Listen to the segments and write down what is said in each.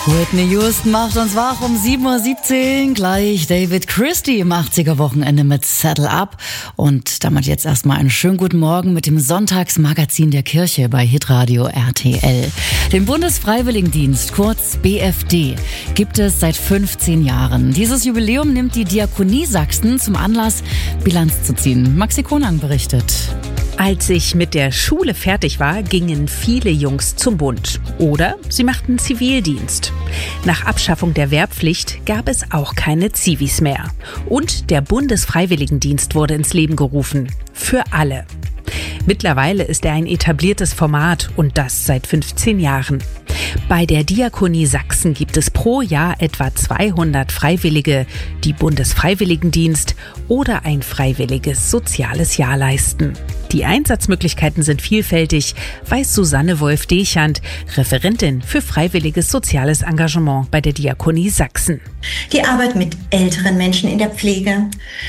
Whitney Houston macht uns wach um 7:17 Uhr. Gleich David Christie im 80er-Wochenende mit Saddle Up. Und damit jetzt erstmal einen schönen guten Morgen mit dem Sonntagsmagazin der Kirche bei Hitradio RTL. Den Bundesfreiwilligendienst, kurz BFD, gibt es seit 15 Jahren. Dieses Jubiläum nimmt die Diakonie Sachsen zum Anlass, Bilanz zu ziehen. Maxi Konang berichtet. Als ich mit der Schule fertig war, gingen viele Jungs zum Bund. Oder sie machten Zivildienst. Nach Abschaffung der Wehrpflicht gab es auch keine Zivis mehr. Und der Bundesfreiwilligendienst wurde ins Leben gerufen. Für alle. Mittlerweile ist er ein etabliertes Format und das seit 15 Jahren. Bei der Diakonie Sachsen gibt es pro Jahr etwa 200 Freiwillige, die Bundesfreiwilligendienst oder ein freiwilliges soziales Jahr leisten. Die Einsatzmöglichkeiten sind vielfältig, weiß Susanne Wolf-Dechand, Referentin für freiwilliges soziales Engagement bei der Diakonie Sachsen. Die Arbeit mit älteren Menschen in der Pflege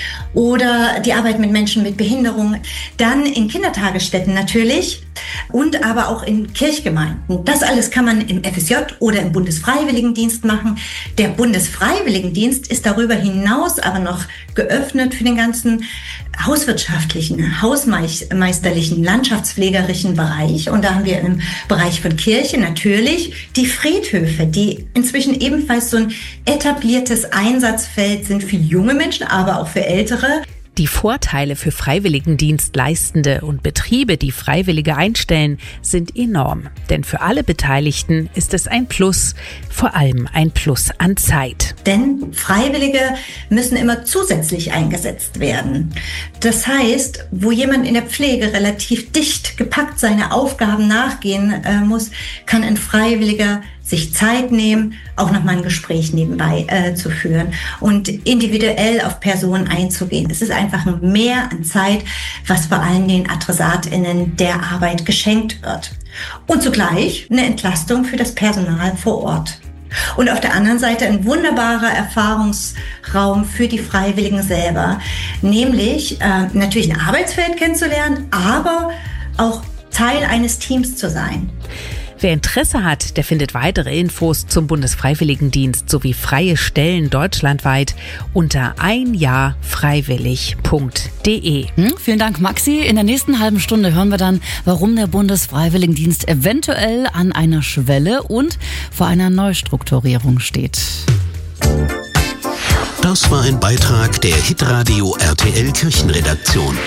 oder die Arbeit mit Menschen mit Behinderung, dann in Kindertagesstätten natürlich und aber auch in Kirchgemeinden. Das alles kann man im FSJ oder im Bundesfreiwilligendienst machen. Der Bundesfreiwilligendienst ist darüber hinaus aber noch geöffnet für den ganzen hauswirtschaftlichen, hausmeisterlichen, landschaftspflegerischen Bereich. Und da haben wir im Bereich von Kirche natürlich die Friedhöfe, die inzwischen ebenfalls so ein etabliertes Einsatzfeld sind für junge Menschen, aber auch für Ältere. Die Vorteile für Freiwilligendienstleistende und Betriebe, die Freiwillige einstellen, sind enorm. Denn für alle Beteiligten ist es ein Plus, vor allem ein Plus an Zeit. Denn Freiwillige müssen immer zusätzlich eingesetzt werden. Das heißt, wo jemand in der Pflege relativ dicht gepackt seine Aufgaben nachgehen muss, kann ein Freiwilliger sich Zeit nehmen, auch nochmal ein Gespräch nebenbei zu führen und individuell auf Personen einzugehen. Es ist einfach ein Mehr an Zeit, was vor allen den AdressatInnen der Arbeit geschenkt wird. Und zugleich eine Entlastung für das Personal vor Ort. Und auf der anderen Seite ein wunderbarer Erfahrungsraum für die Freiwilligen selber, nämlich natürlich ein Arbeitsfeld kennenzulernen, aber auch Teil eines Teams zu sein. Wer Interesse hat, der findet weitere Infos zum Bundesfreiwilligendienst sowie freie Stellen deutschlandweit unter einjahrfreiwillig.de. Vielen Dank, Maxi. In der nächsten halben Stunde hören wir dann, warum der Bundesfreiwilligendienst eventuell an einer Schwelle und vor einer Neustrukturierung steht. Das war ein Beitrag der Hitradio RTL Kirchenredaktion.